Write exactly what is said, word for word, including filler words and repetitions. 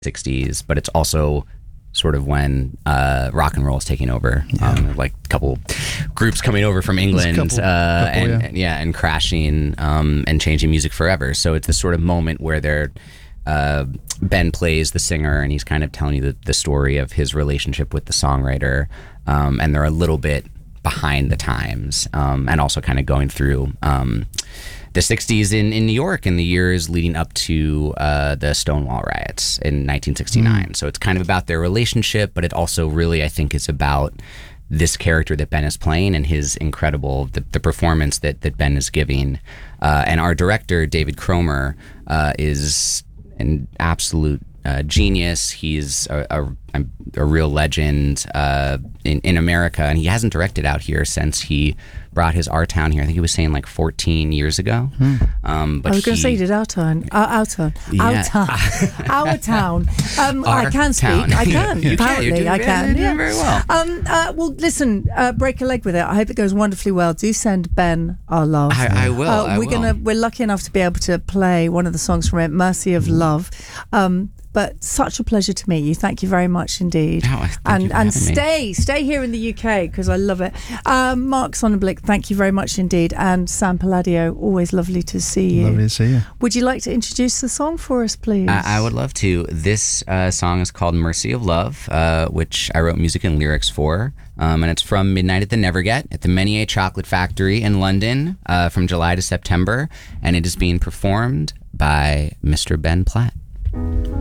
sixties, but it's also sort of when uh, rock and roll is taking over. Yeah. Um, like a couple groups coming over from England, couple, uh, couple, and, yeah. and yeah, and crashing um, and changing music forever. So it's this sort of moment where they're uh, Ben plays the singer, and he's kind of telling you the, the story of his relationship with the songwriter, um, and they're a little bit behind the times, um, and also kind of going through um, the sixties in, in New York in the years leading up to uh, the Stonewall riots in nineteen sixty-nine. Mm. So it's kind of about their relationship, but it also really, I think, is about this character that Ben is playing and his incredible, the, the performance that, that Ben is giving. Uh, and our director, David Cromer, uh, is an absolute uh, genius. He's a, a, a real legend uh, in, in America, and he hasn't directed out here since he brought his Our Town here. I think he was saying like fourteen years ago. Hmm. Um, but I was going to he, say, he did Our Town. Uh, our Town. Yeah. Our Town. Our Town. Um, Our I can speak. town. I can. You Apparently, can. You're doing I very, can. you're doing Yeah. very well. Um, uh, well, listen, uh, break a leg with it. I hope it goes wonderfully well. Do send Ben our love. I, I will. Uh, I we're will. gonna. We're lucky enough to be able to play one of the songs from it, "Mercy of Love." Um, But such a pleasure to meet you. Thank you very much indeed. Oh, thank and you for and having me. stay, stay here in the U K because I love it. Um, Mark Sonnenblick, thank you very much indeed. And Sam Palladio, always lovely to see you. Lovely to see you. Would you like to introduce the song for us, please? I, I would love to. This uh, song is called Mercy of Love, uh, which I wrote music and lyrics for. Um, and it's from Midnight at the Neverget at the Menier Chocolate Factory in London uh, from July to September. And it is being performed by Mister Ben Platt.